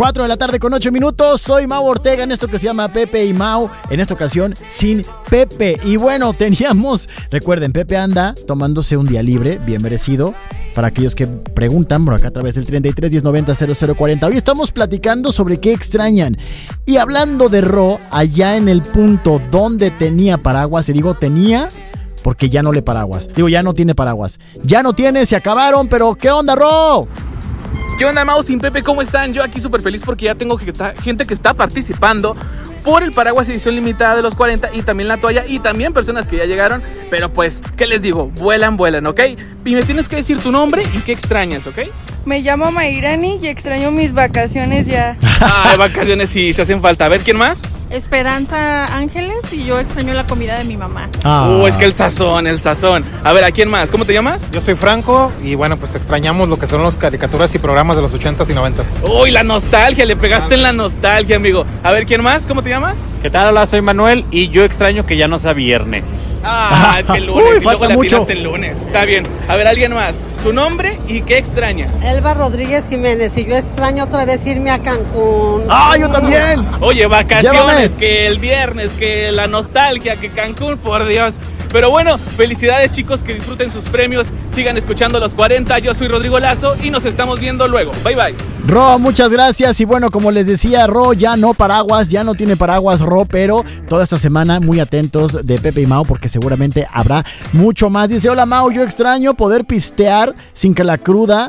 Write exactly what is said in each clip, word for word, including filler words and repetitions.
cuatro de la tarde con ocho minutos. Soy Mau Ortega en esto que se llama Pepe y Mau. En esta ocasión sin Pepe. Y bueno, teníamos, recuerden, Pepe anda tomándose un día libre, bien merecido. Para aquellos que preguntan por acá a través del treinta y tres, diez, noventa, cero cero cuarenta. Hoy estamos platicando sobre qué extrañan. Y hablando de Ro, allá en el punto donde tenía paraguas, y digo tenía porque ya no le paraguas. Digo, ya no tiene paraguas. Ya no tiene, se acabaron, pero ¿qué onda, Ro? ¿Qué onda, Mau sin Pepe? ¿Cómo están? Yo aquí súper feliz porque ya tengo gente que está participando por el paraguas edición limitada de los cuarenta y también la toalla y también personas que ya llegaron. Pero pues, ¿qué les digo? Vuelan, vuelan, ¿ok? Y me tienes que decir tu nombre y qué extrañas, ¿ok? Me llamo Mayrani y extraño mis vacaciones ya. Ah, vacaciones sí, se hacen falta. A ver, ¿quién más? Esperanza Ángeles y yo extraño la comida de mi mamá. Ah. Uh, es que el sazón, el sazón. A ver, ¿a quién más? ¿Cómo te llamas? Yo soy Franco y bueno, pues extrañamos lo que son las caricaturas y programas de los ochentas y noventas. Uy, la nostalgia, le pegaste en la nostalgia, amigo. A ver, ¿quién más? ¿Cómo te llamas? ¿Qué tal? Hola, soy Manuel y yo extraño que ya no sea viernes. Ah, es que el lunes. Uy, y luego falta le mucho. atinaste el lunes. Está bien. A ver, ¿alguien más? ¿Su nombre y qué extraña? Elba Rodríguez Jiménez y yo extraño otra vez irme a Cancún. ¡Ah, yo también! Oye, vacaciones, Llévame. que el viernes, que la nostalgia, que Cancún, por Dios. Pero bueno, felicidades chicos, que disfruten sus premios, sigan escuchando los cuarenta. Yo soy Rodrigo Lazo y nos estamos viendo luego. Bye bye. Ro, muchas gracias. Y bueno, como les decía, Ro ya no paraguas, ya no tiene paraguas Ro, pero toda esta semana muy atentos de Pepe y Mau porque seguramente habrá mucho más. Dice, hola Mau, yo extraño poder pistear sin que la cruda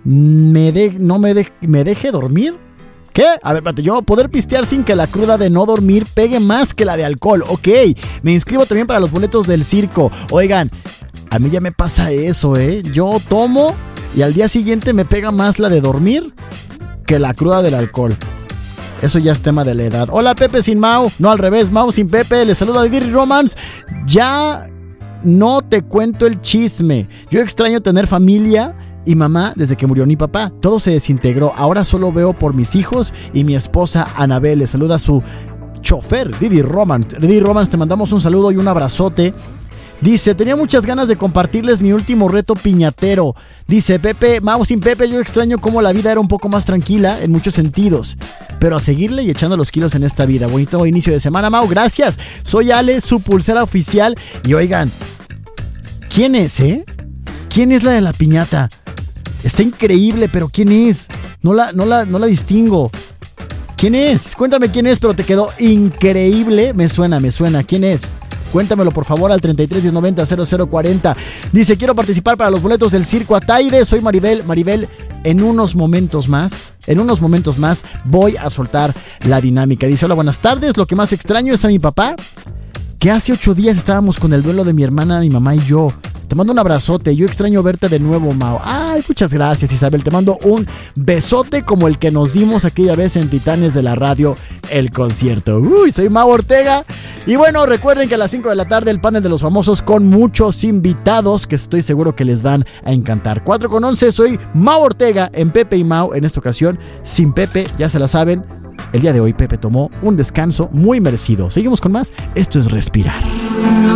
me de, no me, de, me deje dormir. ¿Qué? A ver, espérate, yo poder pistear sin que la cruda de no dormir pegue más que la de alcohol. Ok, me inscribo también para los boletos del circo. Oigan, a mí ya me pasa eso, ¿eh? Yo tomo y al día siguiente me pega más la de dormir que la cruda del alcohol. Eso ya es tema de la edad. Hola, Pepe sin Mau. No, al revés, Mau sin Pepe. Les saluda Diddy Romance. Ya no te cuento el chisme. Yo extraño tener familia y mamá desde que murió mi papá. Todo se desintegró. Ahora solo veo por mis hijos y mi esposa Anabel. Le saluda a su chofer, Diddy Romance. Diddy Romance, te mandamos un saludo y un abrazote. Dice, tenía muchas ganas de compartirles mi último reto piñatero. Dice, Pepe, Mau sin Pepe, yo extraño cómo la vida era un poco más tranquila en muchos sentidos. Pero a seguirle y echando los kilos en esta vida. Bonito inicio de semana, Mau, gracias. Soy Ale, su pulsera oficial. Y oigan, ¿quién es, eh? ¿Quién es la de la piñata? Está increíble, pero ¿quién es? No la, no la, no la distingo. ¿Quién es? Cuéntame quién es, pero te quedó increíble. Me suena, me suena. ¿Quién es? Cuéntamelo por favor al treinta y tres, diez, noventa, cero cero cuarenta. Dice, quiero participar para los boletos del Circo Ataide. Soy Maribel. Maribel, en unos momentos más, en unos momentos más voy a soltar la dinámica. Dice, hola, buenas tardes. Lo que más extraño es a mi papá, que hace ocho días estábamos con el duelo de mi hermana, mi mamá y yo. Te mando un abrazote, yo extraño verte de nuevo, Mau. Ay, muchas gracias, Isabel. Te mando un besote como el que nos dimos aquella vez en Titanes de la Radio, el concierto. Uy, soy Mau Ortega. Y bueno, recuerden que a las cinco de la tarde el panel de los famosos con muchos invitados que estoy seguro que les van a encantar. cuatro con once, soy Mau Ortega en Pepe y Mau. En esta ocasión, sin Pepe, ya se la saben. El día de hoy Pepe tomó un descanso muy merecido. Seguimos con más. Esto es Respirar.